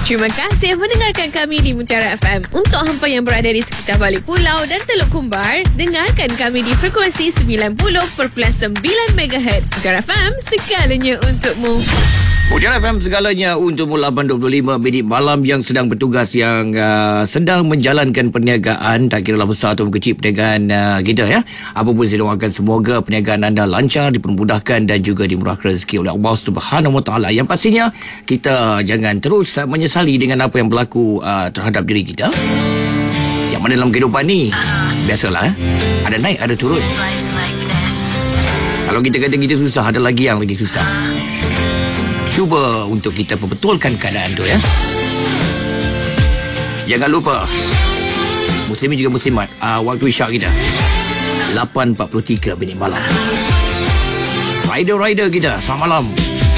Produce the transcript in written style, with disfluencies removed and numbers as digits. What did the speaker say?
Terima kasih mendengarkan kami di Mutiara FM. Untuk hampa yang berada di sekitar Balik Pulau dan Teluk Kumbar, dengarkan kami di frekuensi 90.9 MHz. Mutiara FM, segalanya untukmu. Mutiara FM, segalanya untuk 8.25 minit malam. Yang sedang bertugas, yang sedang menjalankan perniagaan, tak kira lah besar atau kecil perniagaan kita ya. Apa pun saya doakan semoga perniagaan anda lancar, dipermudahkan dan juga dimurahkan rezeki oleh Allah Subhanahu Wa Taala. Yang pastinya kita jangan terus menyesali dengan apa yang berlaku terhadap diri kita. Yang mana dalam kehidupan ni biasalah ada naik ada turun. Kalau kita kata kita susah, ada lagi yang lagi susah. Cuba untuk kita perbetulkan keadaan tu ya. Jangan lupa muslimin juga muslimat, waktu isyak kita 8.43 minit malam. Rider kita, selamat malam.